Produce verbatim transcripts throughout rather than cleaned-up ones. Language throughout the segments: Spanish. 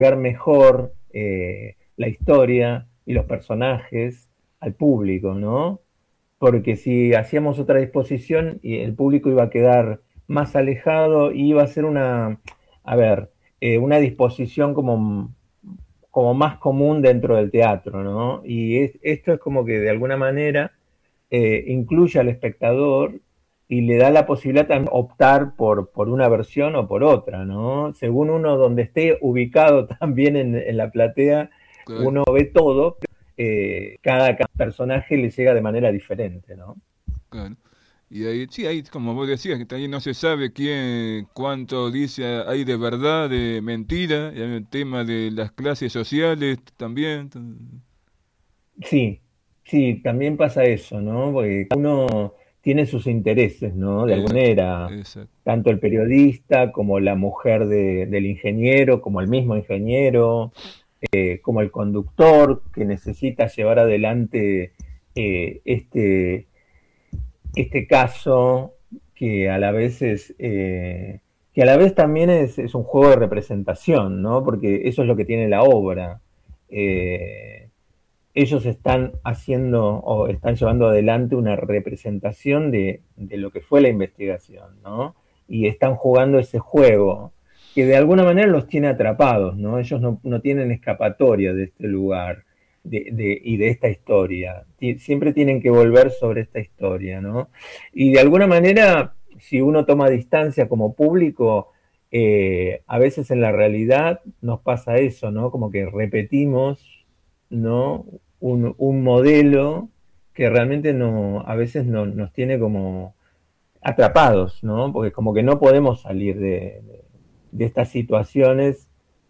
mejor eh, la historia y los personajes al público, ¿no? Porque si hacíamos otra disposición, y el público iba a quedar más alejado y iba a ser una, a ver, eh, una disposición como, como más común dentro del teatro, ¿no? Y es, esto es como que de alguna manera eh, incluye al espectador y le da la posibilidad también de optar por, por una versión o por otra, ¿no? Según uno donde esté ubicado también en, en la platea, Claro, uno ve todo, eh, cada, cada personaje le llega de manera diferente, ¿no? claro. Y ahí, sí, ahí, como vos decías, que también no se sabe quién, cuánto dice hay de verdad, de mentira, y hay un tema de las clases sociales también. Sí, sí, también pasa eso, ¿no? Porque uno tiene sus intereses, ¿no? De alguna Exacto, manera, exacto. tanto el periodista como la mujer de, del ingeniero, como el mismo ingeniero, eh, como el conductor que necesita llevar adelante eh, este, este caso que a la vez es, eh, que a la vez también es, es, un juego de representación, ¿no? Porque eso es lo que tiene la obra. Eh, ellos están haciendo o están llevando adelante una representación de, de lo que fue la investigación, ¿no? Y están jugando ese juego que de alguna manera los tiene atrapados, ¿no? Ellos no, no tienen escapatoria de este lugar de, de, y de esta historia. Siempre tienen que volver sobre esta historia, ¿no? Y de alguna manera, si uno toma distancia como público, eh, a veces en la realidad nos pasa eso, ¿no? Como que repetimos, ¿no? Un, un modelo que realmente no, a veces no, nos tiene como atrapados, ¿no? Porque como que no podemos salir de, de, de estas situaciones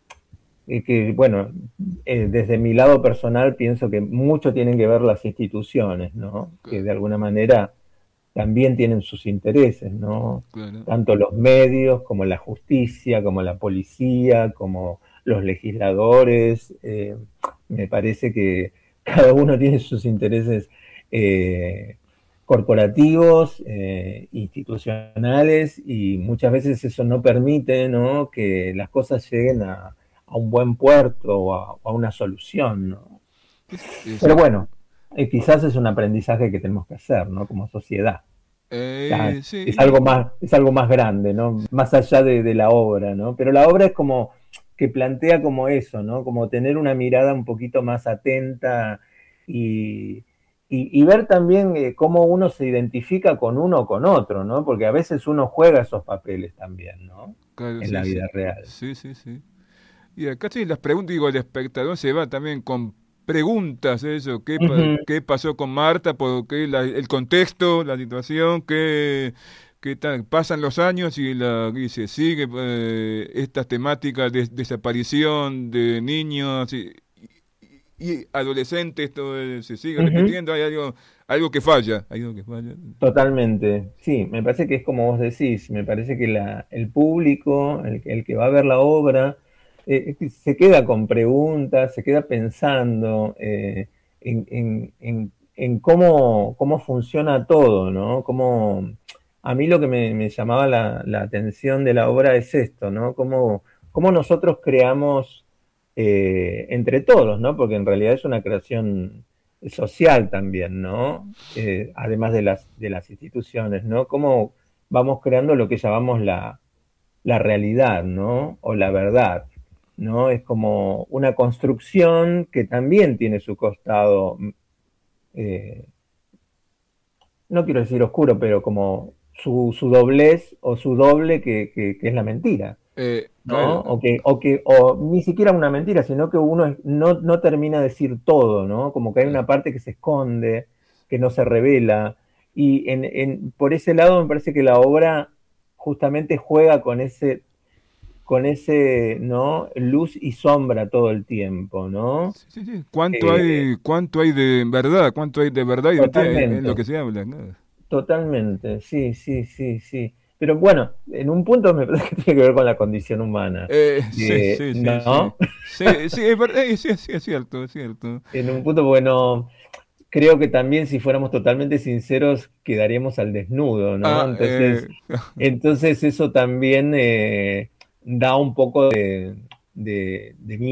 eh, que, bueno, eh, desde mi lado personal pienso que mucho tienen que ver las instituciones, ¿no? Que Claro, de alguna manera también tienen sus intereses, ¿no? claro. Tanto los medios como la justicia, como la policía, como los legisladores. Eh, me parece que cada uno tiene sus intereses eh, corporativos, eh, institucionales, y muchas veces eso no permite, ¿no? Que las cosas lleguen a, a un buen puerto o a, a una solución, ¿no? Es- Pero exacto. bueno, eh, quizás es un aprendizaje que tenemos que hacer, ¿no? Como sociedad. Ya, Eh, es sí, algo más, es algo más grande, ¿no? Más allá de, de la obra, ¿no? Pero la obra es como que plantea como eso, ¿no? Como tener una mirada un poquito más atenta y, y, y ver también eh, cómo uno se identifica con uno o con otro, ¿no? Porque a veces uno juega esos papeles también, ¿no? claro, En sí, la sí. vida real. Sí, sí, sí. Y acá sí las preguntas, digo, el espectador se va también con preguntas, eso, ¿qué, pa- Ujú. qué pasó con Marta? ¿Por qué la- el contexto, la situación? ¿Qué, qué tal? Pasan los años y, la, y se sigue eh, estas temáticas de desaparición de niños y, y- y adolescentes, esto eh, se sigue Ujú. repitiendo, hay algo, algo que falla, hay algo que falla. Totalmente, sí, me parece que es como vos decís, me parece que la, el público, el, el que va a ver la obra, eh, eh, se queda con preguntas, se queda pensando eh, en, en- en- en cómo, cómo funciona todo, ¿no? Cómo, a mí lo que me, me llamaba la, la atención de la obra es esto, ¿no? Cómo, cómo nosotros creamos eh, entre todos, ¿no? Porque en realidad es una creación social también, ¿no? Eh, además de las, de las instituciones, ¿no? Cómo vamos creando lo que llamamos la, la realidad, ¿no? O la verdad, ¿no? Es como una construcción que también tiene su costado, eh, no quiero decir oscuro, pero como su, su doblez o su doble que, que, que es la mentira. Eh, ¿No? claro, O que, o que, o ni siquiera una mentira, sino que uno no, no termina de decir todo, ¿no? Como que hay claro. una parte que se esconde, que no se revela. Y en, en, por ese lado me parece que la obra justamente juega con ese, con ese, ¿no? Luz y sombra todo el tiempo, ¿no? Sí, sí, sí. ¿Cuánto Eh, hay, cuánto hay de verdad? ¿Cuánto hay de verdad y de mentira en, en lo totalmente, que se habla? ¿No? totalmente, sí, sí, sí, sí. Pero bueno, en un punto me parece que tiene que ver con la condición humana. Eh, sí, Eh, sí, sí, sí. ¿no? Sí, sí, es verdad, eh, sí, sí, es cierto, es cierto. En un punto, bueno, creo que también si fuéramos totalmente sinceros quedaríamos al desnudo, ¿no? Ah, Entonces, eh, entonces eso también eh, da un poco de, de, de